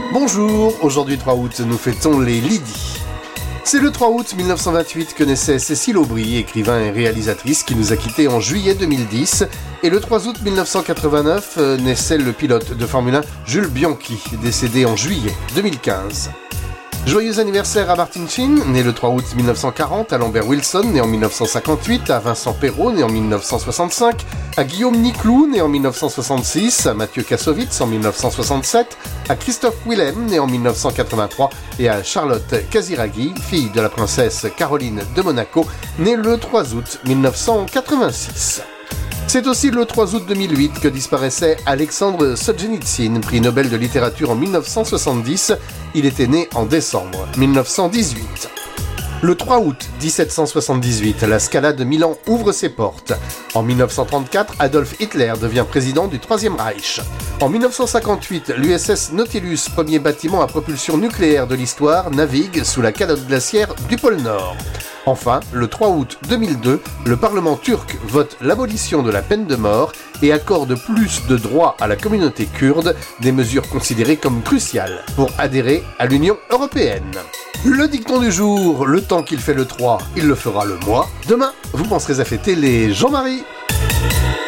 Bonjour, aujourd'hui 3 août, nous fêtons les Lydie. C'est le 3 août 1928 que naissait Cécile Aubry, écrivain et réalisatrice qui nous a quittés en juillet 2010. Et le 3 août 1989 naissait le pilote de Formule 1 Jules Bianchi, décédé en juillet 2015. Joyeux anniversaire à Martin Sheen, né le 3 août 1940, à Lambert Wilson, né en 1958, à Vincent Perrault, né en 1965, à Guillaume Niclou, né en 1966, à Mathieu Kassovitz en 1967, à Christophe Willem, né en 1983, et à Charlotte Casiraghi, fille de la princesse Caroline de Monaco, née le 3 août 1986. C'est aussi le 3 août 2008 que disparaissait Alexandre Solzhenitsyn, prix Nobel de littérature en 1970. Il était né en décembre 1918. Le 3 août 1778, la Scala de Milan ouvre ses portes. En 1934, Adolf Hitler devient président du Troisième Reich. En 1958, l'USS Nautilus, premier bâtiment à propulsion nucléaire de l'histoire, navigue sous la calotte glaciaire du pôle Nord. Enfin, le 3 août 2002, le Parlement turc vote l'abolition de la peine de mort et accorde plus de droits à la communauté kurde, des mesures considérées comme cruciales pour adhérer à l'Union européenne. Le dicton du jour, le temps qu'il fait le 3, il le fera le mois. Demain, vous penserez à fêter les Jean-Marie.